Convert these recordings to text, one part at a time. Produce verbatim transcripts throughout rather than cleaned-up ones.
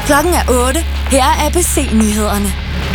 Klokken er otte. Her er A B C-nyhederne.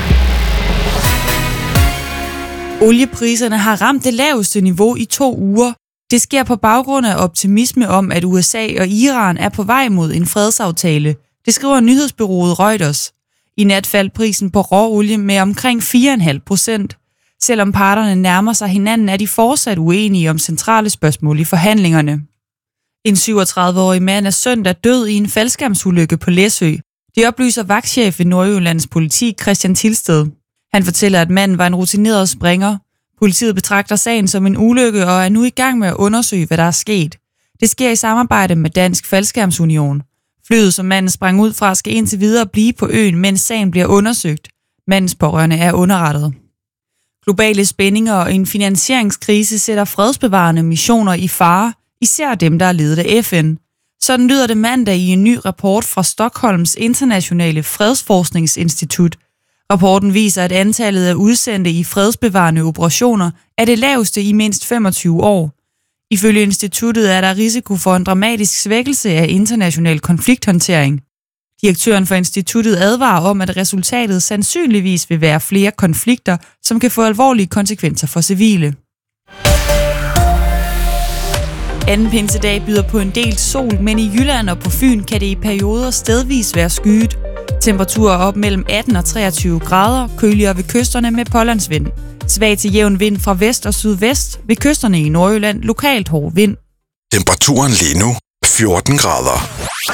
Oliepriserne har ramt det laveste niveau i to uger. Det sker på baggrund af optimisme om, at U S A og Iran er på vej mod en fredsaftale. Det skriver nyhedsbureauet Reuters. I nat faldt prisen på råolie med omkring fire komma fem procent. Selvom parterne nærmer sig hinanden, er de fortsat uenige om centrale spørgsmål i forhandlingerne. En syvogtredive-årig mand er søndag død i en faldskærmsulykke på Læsø. Det oplyser vagtchef ved Nordjyllands politi Christian Tilsted. Han fortæller, at manden var en rutineret springer. Politiet betragter sagen som en ulykke og er nu i gang med at undersøge, hvad der er sket. Det sker i samarbejde med Dansk Faldskærmsunion. Flyet, som manden sprang ud fra, skal indtil videre blive på øen, mens sagen bliver undersøgt. Mandens pårørende er underrettet. Globale spændinger og en finansieringskrise sætter fredsbevarende missioner i fare, især dem, der er ledet af F N. Sådan lyder det mandag i en ny rapport fra Stockholms Internationale Fredsforskningsinstitut. Rapporten viser, at antallet af udsendte i fredsbevarende operationer er det laveste i mindst femogtyve år. Ifølge instituttet er der risiko for en dramatisk svækkelse af international konflikthåndtering. Direktøren for instituttet advarer om, at resultatet sandsynligvis vil være flere konflikter, som kan få alvorlige konsekvenser for civile. Anden pinsedag byder på en del sol, men i Jylland og på Fyn kan det i perioder stedvis være skyet. Temperaturer op mellem atten og treogtyve grader, køligere ved kysterne med pålandsvind. Svag til jævn vind fra vest og sydvest, ved kysterne i Nordjylland lokalt hård vind. Temperaturen lige nu fjorten grader.